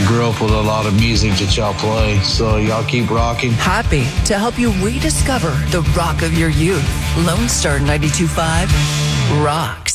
I grew up with a lot of music that y'all play, so y'all keep rocking. Happy to help you rediscover the rock of your youth. Lone Star 92.5 rocks.